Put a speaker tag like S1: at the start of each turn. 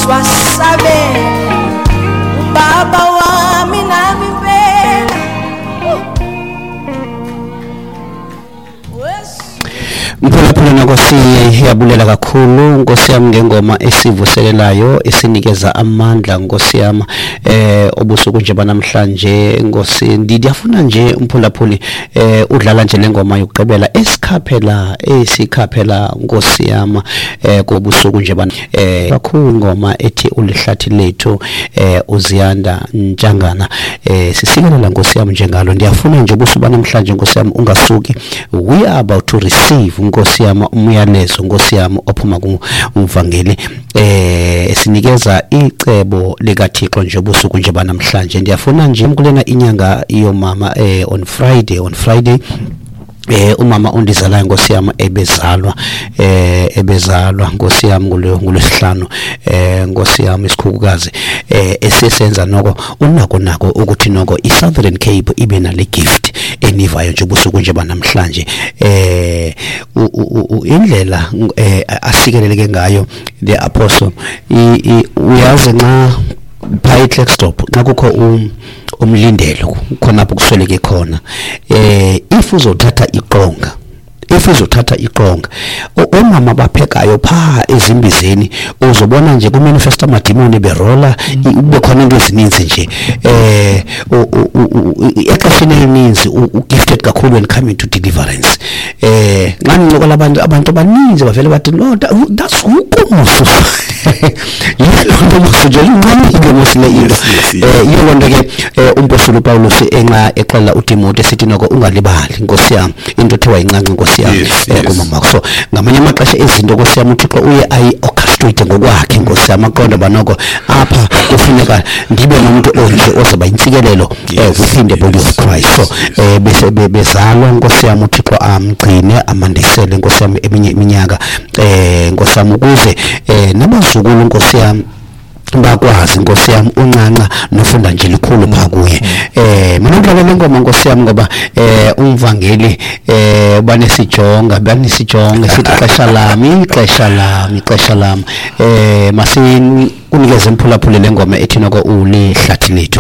S1: siwasabe ubaba wami nami impela.
S2: Mphulaphula Nkosi yabulela kakhulu Nkosi yami ngengoma esivuselelayo esinikeza amandla Nkosi yami obusuku nje banamhlanje Nkosi ndiyafuna nje Mphulaphuli udlala nje lengoma yokugqibela esikhaphela Nkosi yami kobusuku nje kakhulu ngoma ethi ulihlathi lethu uziyanda Ntshangana sisikelela Nkosi yami njengalo ndiyafuna nje ubusuku banamhlanje Nkosi yami ungasuki we are about to receive Nkosi yami umyalezo Nkosi yami ophuma kumvangeli sinikeza icebo likaThixo nje ubusuku nje banamhlanje ndiyafuna nje kulena inyanga yomama on Friday umama undizalayo Nkosi yami ebezalwa Nkosi yami ngolwesihlanu Nkosi yami isikhukukazi esesenza noko unako ukuthi noko iSouthern Cape ibe nale gift enivayo nje ubusuku nje banamhlanje indlela asikeleleke ngayo the apostle uyazi nxa pha Klerksdorp nxa kukho umlindelo khona apho kusweleke khona if uzothatha iqonga omama baphekayo pha ezimbizeni uzobona nje kumanifesta amadimoni berola bekhona into ezininzi nje exesheni elininzi ugifted kakhulu when coming to deliverance ngancokola abantu abaninzi bavele bathi no that's ukomusu yilonto nje incane ingomosile into yilonto ke umpostoli Paulus exela uTimotheo esithi noko ungalibali Nkosi yami into ethiwa incanci Nkosi yami kumama so ngamanye amaxesha ezinto Nkosi yami uThixo uye orchestrate ngokwakhe Nkosi yami aqonda banoko apha kufuneka ndibe nomuntu onje ozoba intsikelelo within the body of Christ so bezalwa Nkosi yami uThixo amgcine amandisele Nkosi yami eminye iminyaka Nkosi yami ukuze nabazukulu Nkosi yami bakwazi Nkosi yami uncanca nofunda nje likhulu pha kuye mina ngidlalela ngoma Nkosi yami ngoba umvangeli banesijonga sithi ixesha lami masini kunikeze Mphulaphuli lengoma ethi noko ulihlathi lethu.